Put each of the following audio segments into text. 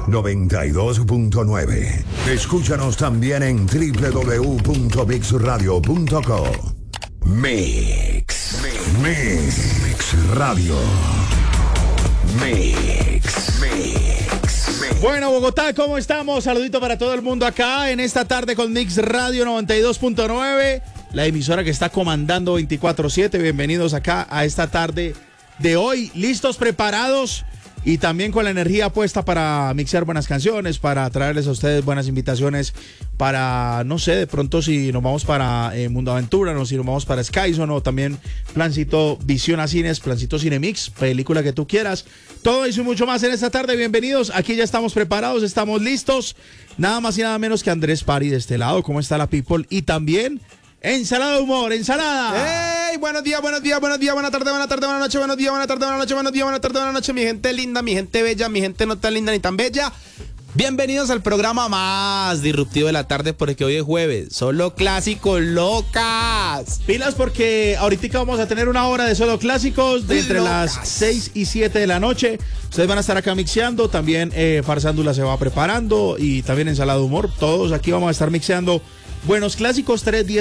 92.9. Escúchanos también en www.mixradio.co. Mix Radio. Mix. Bueno, Bogotá, ¿cómo estamos? Saludito para todo el mundo acá en esta tarde con Mix Radio 92.9, la emisora que está comandando 24/7. Bienvenidos acá a esta tarde de hoy, listos, preparados y también con la energía puesta para mixear buenas canciones, para traerles a ustedes buenas invitaciones, para, no sé, de pronto si nos vamos para Mundo Aventura, no, si nos vamos para Skyzone o también plancito Visión a Cines, plancito Cinemix, película que tú quieras. Todo eso y mucho más en esta tarde. Bienvenidos, aquí ya estamos preparados, estamos listos. Nada más y nada menos que Andrés Pari de este lado. ¿Cómo está la people? Y también ensalada de humor, ensalada. ¡Hey! Buenos días, buena tarde, buena tarde, buena noche, buenos días, buena tarde, buena noche, buenos días, buena tarde, buena noche, mi gente linda, mi gente bella, mi gente no tan linda ni tan bella. Bienvenidos al programa más disruptivo de la tarde, porque hoy es jueves, solo clásicos locas. Pilas, porque ahorita vamos a tener una hora de solo clásicos de entre las 6 y 7 de la noche. Ustedes van a estar acá mixeando, también Farsándula se va preparando y también ensalada de humor. Todos aquí vamos a estar mixeando buenos clásicos.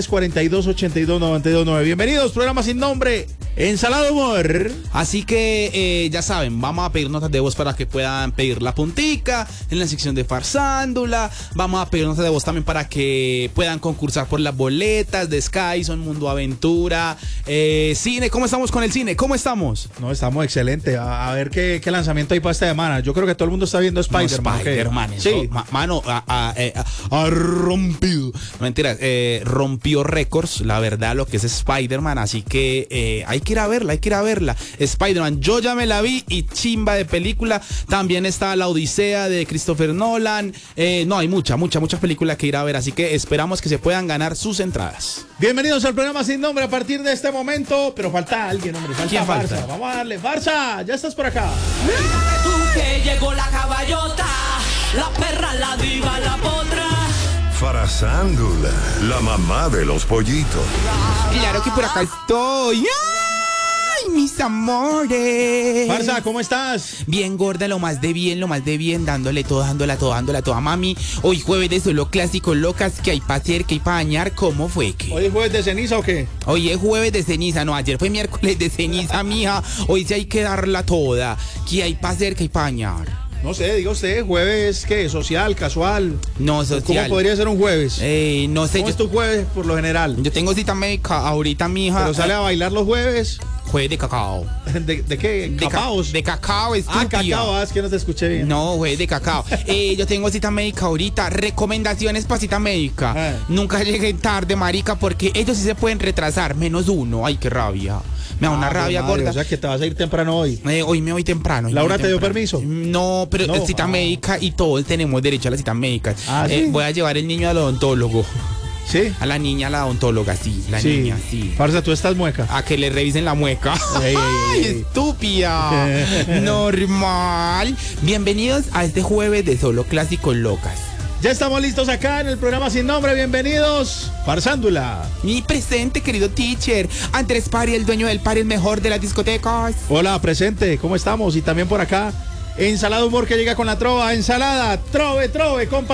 310-42-82-92-9. Bienvenidos, programa sin nombre, ensalada de humor. Así que ya saben, vamos a pedir notas de voz para que puedan pedir la puntica en la sección de Farsándula. Vamos a pedir notas de voz también para que puedan concursar por las boletas de Skyzone, Mundo Aventura, cine. ¿Cómo estamos con el cine? ¿Cómo estamos? No, estamos excelente. A ver qué lanzamiento hay para esta semana. Yo creo que todo el mundo está viendo Spider-Man. Spider-Man, sí. Mano, ha rompido. No, mentira, rompió récords, la verdad, lo que es Spider-Man. Así que hay que ir a verla, Spider-Man, yo ya me la vi y chimba de película. También está La Odisea de Christopher Nolan. No, hay muchas películas que ir a ver, así que esperamos que se puedan ganar sus entradas. Bienvenidos al programa sin nombre a partir de este momento. Pero falta alguien, hombre. ¿Quién falta? Farsa. Vamos a darle. Farsa, ya estás por acá. Tú que llegó la caballota, la perra, la diva, la potra. Farsándula, la mamá de los pollitos. Claro que por acá estoy. ¡Ay, mis amores! Farsa, ¿cómo estás? Bien gorda, lo más de bien, dándola toda, mami. Hoy jueves de solo clásicos locas, que hay para hacer, que hay para bañar. ¿Cómo fue que? ¿Hoy es jueves de ceniza o qué? Hoy es jueves de ceniza, no, ayer fue miércoles de ceniza, mija. Hoy sí hay que darla toda. ¿Qué hay para hacer, que hay para bañar? No sé, diga usted, jueves, ¿qué? ¿Social, casual? No, social. ¿Cómo podría ser un jueves? No sé. ¿Cómo es tu jueves por lo general? Yo tengo cita médica ahorita, mija. ¿Pero sale a bailar los jueves? Jueves de cacao. ¿De qué? De cacao, estúpida. Cacao, es que no te escuché bien. No, jueves de cacao. Yo tengo cita médica ahorita. Recomendaciones para cita médica. Nunca lleguen tarde, marica, porque ellos sí se pueden retrasar. Menos uno. Ay, qué rabia. Me da una rabia, madre, gorda. O sea que te vas a ir temprano hoy. Hoy me voy temprano. ¿Laura te dio permiso? No, pero No. cita médica y todos tenemos derecho a la cita médica. ¿Sí? Voy a llevar el niño al odontólogo. ¿Sí? A la niña a la odontóloga, sí. Niña, sí. Farsa, tú estás mueca. A que le revisen la mueca. Ey. ¡Ay, estúpida! Normal. Bienvenidos a este jueves de solo clásicos locas. Ya estamos listos acá en el programa sin nombre. Bienvenidos, Farsándula. Mi presente, querido teacher. Andrés Pari, el dueño del Pari, el mejor de las discotecas. Hola, presente, ¿cómo estamos? Y también por acá, ensalada de humor que llega con la trova. Ensalada, trove, compa.